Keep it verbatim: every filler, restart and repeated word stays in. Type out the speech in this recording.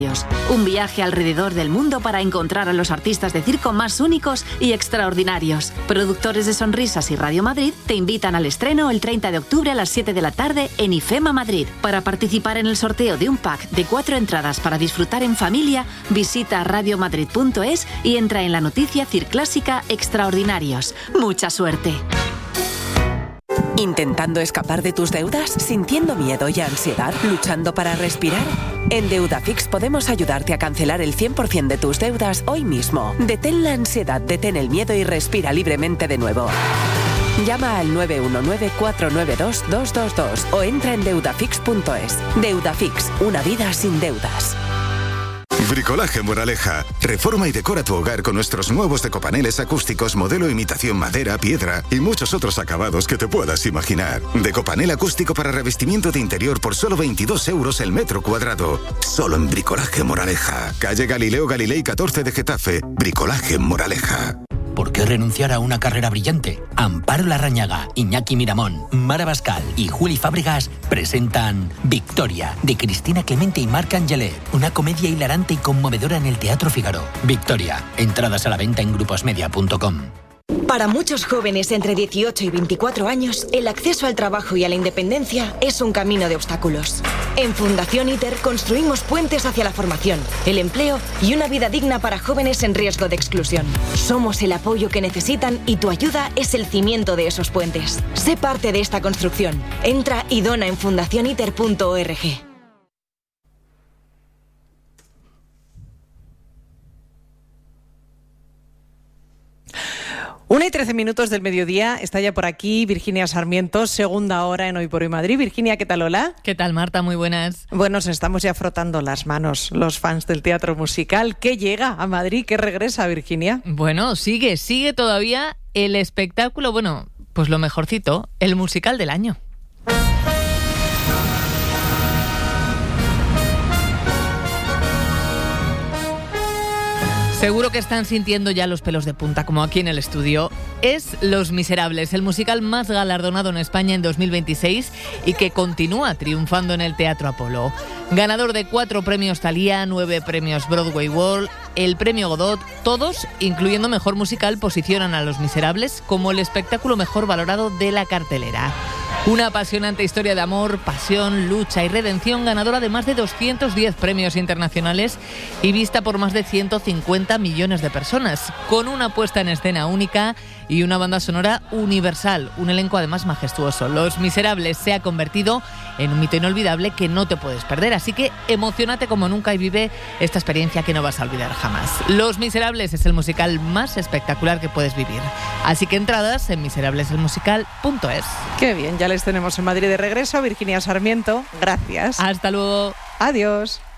Un viaje alrededor del mundo para encontrar a los artistas de circo más únicos y extraordinarios. Productores de Sonrisas y Radio Madrid te invitan al estreno el treinta de octubre a las siete de la tarde en IFEMA Madrid. Para participar en el sorteo de un pack de cuatro entradas para disfrutar en familia, visita radiomadrid punto es y entra en la noticia Circlásica Extraordinarios. ¡Mucha suerte! ¿Intentando escapar de tus deudas? ¿Sintiendo miedo y ansiedad? ¿Luchando para respirar? En Deudafix podemos ayudarte a cancelar el cien por ciento de tus deudas hoy mismo. Detén la ansiedad, detén el miedo y respira libremente de nuevo. Llama al nueve uno nueve, cuatro nueve dos, dos dos dos o entra en deudafix punto es. Deudafix, una vida sin deudas. Bricolaje Moraleja. Reforma y decora tu hogar con nuestros nuevos decopaneles acústicos modelo imitación madera, piedra y muchos otros acabados que te puedas imaginar. Decopanel acústico para revestimiento de interior por solo veintidós euros el metro cuadrado. Solo en Bricolaje Moraleja. Calle Galileo Galilei catorce de Getafe. Bricolaje Moraleja. ¿Por qué renunciar a una carrera brillante? Amparo Larrañaga, Iñaki Miramón, Mara Bascal y Juli Fábregas presentan Victoria, de Cristina Clemente y Marc Angelet, una comedia hilarante y conmovedora en el Teatro Fígaro. Victoria, entradas a la venta en gruposmedia punto com. Para muchos jóvenes entre dieciocho y veinticuatro años, el acceso al trabajo y a la independencia es un camino de obstáculos. En Fundación ITER construimos puentes hacia la formación, el empleo y una vida digna para jóvenes en riesgo de exclusión. Somos el apoyo que necesitan y tu ayuda es el cimiento de esos puentes. Sé parte de esta construcción. Entra y dona en fundación iter punto org. Una y trece minutos del mediodía, está ya por aquí Virginia Sarmiento, segunda hora en Hoy por Hoy Madrid. Virginia, ¿qué tal? Hola. ¿Qué tal, Marta? Muy buenas. Bueno, nos estamos ya frotando las manos, los fans del teatro musical. ¿Qué llega a Madrid? ¿Qué regresa, Virginia? Bueno, sigue, sigue todavía el espectáculo, bueno, pues lo mejorcito, el musical del año. Seguro que están sintiendo ya los pelos de punta, como aquí en el estudio. Es Los Miserables, el musical más galardonado en España en dos mil veintiséis y que continúa triunfando en el Teatro Apolo. Ganador de cuatro premios Thalía, nueve premios Broadway World, el premio Godot, todos, incluyendo Mejor Musical, posicionan a Los Miserables como el espectáculo mejor valorado de la cartelera. Una apasionante historia de amor, pasión, lucha y redención, ganadora de más de doscientos diez premios internacionales y vista por más de ciento cincuenta millones de personas, con una puesta en escena única y una banda sonora universal, un elenco además majestuoso. Los Miserables se ha convertido en un mito inolvidable que no te puedes perder, así que emocionate como nunca y vive esta experiencia que no vas a olvidar jamás. Los Miserables es el musical más espectacular que puedes vivir, así que entradas en miserables el musical punto es. Qué bien, ya les tenemos en Madrid de regreso. Virginia Sarmiento, gracias. Hasta luego. Adiós.